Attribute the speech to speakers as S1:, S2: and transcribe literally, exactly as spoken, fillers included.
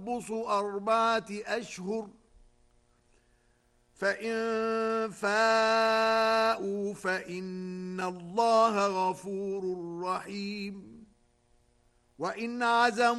S1: تربص أربعة أشهر فإن فاءوا فإن الله غفور رحيم وإن عزموا